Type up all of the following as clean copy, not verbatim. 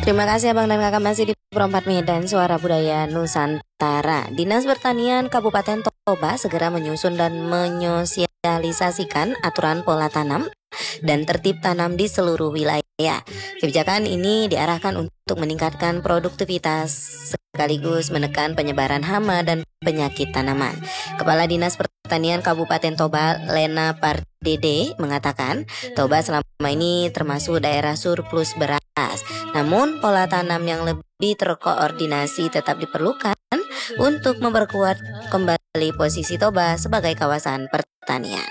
Terima kasih Abang dan Kakak masih di Perempat Medan Suara Budaya Nusantara. Dinas Pertanian Kabupaten Toba segera menyusun dan menyosialisasikan aturan pola tanam dan tertib tanam di seluruh wilayah. Kebijakan ini diarahkan untuk meningkatkan produktivitas sekaligus menekan penyebaran hama dan penyakit tanaman. Kepala Dinas Pertanian Kabupaten Toba, Lena Pardede, mengatakan Toba selama ini termasuk daerah surplus beras. Namun pola tanam yang lebih terkoordinasi tetap diperlukan untuk memperkuat kembali posisi Toba sebagai kawasan pertanian.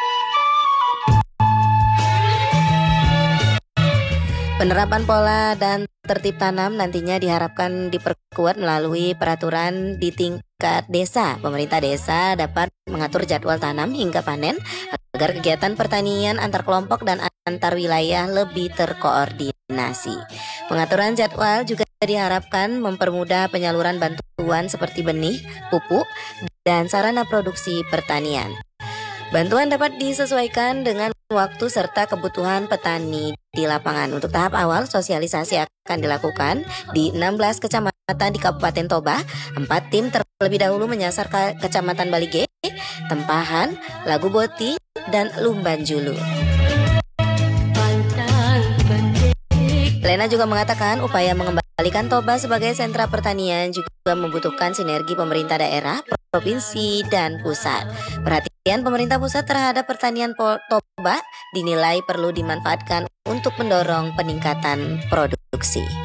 Penerapan pola dan tertib tanam nantinya diharapkan diperkuat melalui peraturan di tingkat desa. Pemerintah desa dapat mengatur jadwal tanam hingga panen agar kegiatan pertanian antar kelompok dan antar wilayah lebih terkoordinasi. Pengaturan jadwal juga diharapkan mempermudah penyaluran bantuan seperti benih, pupuk, dan sarana produksi pertanian. Bantuan dapat disesuaikan dengan waktu serta kebutuhan petani di lapangan. Untuk tahap awal, sosialisasi akan dilakukan di 16 kecamatan di Kabupaten Toba. 4 tim terlebih dahulu menyasar Kecamatan Balige, Tempahan, Lagu Boti, dan Lumban Julu. Lena juga mengatakan upaya mengembalikan Toba sebagai sentra pertanian juga membutuhkan sinergi pemerintah daerah, provinsi, dan pusat. Perhatian pemerintah pusat terhadap pertanian Toba dinilai perlu dimanfaatkan untuk mendorong peningkatan produksi.